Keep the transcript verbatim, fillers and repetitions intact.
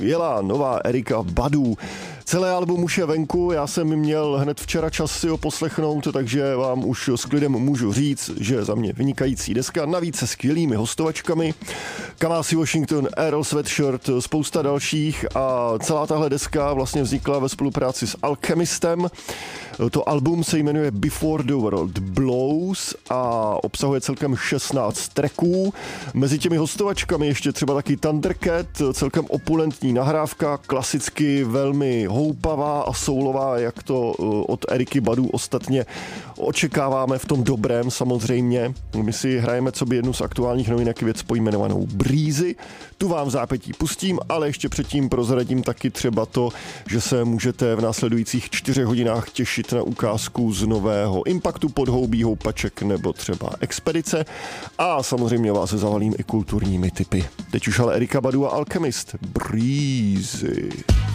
Jela nová Erika Badu. Celé album už je venku, já jsem měl hned včera čas si ho poslechnout, takže vám už s klidem můžu říct, že za mě vynikající deska, navíc se skvělými hostovačkami. Kamasi Washington, Earl Sweatshirt, spousta dalších a celá tahle deska vlastně vznikla ve spolupráci s Alchemistem. To album se jmenuje Before the World Blows a obsahuje celkem šestnáct tracků. Mezi těmi hostovačkami ještě třeba taky Thundercat, celkem opulentní nahrávka, klasicky velmi houpavá a soulová, jak to od Eriky Badu ostatně očekáváme v tom dobrém samozřejmě. My si hrajeme co by jednu z aktuálních novinek věc pojmenovanou Breezy. Tu vám v zápětí pustím, ale ještě předtím prozradím taky třeba to, že se můžete v následujících čtyřech hodinách těšit na ukázku z nového Impactu, Podhoubí, Houpaček nebo třeba Expedice a samozřejmě vás zavalím i kulturními tipy. Teď už ale Erika Badu a Alchemist. Breezy.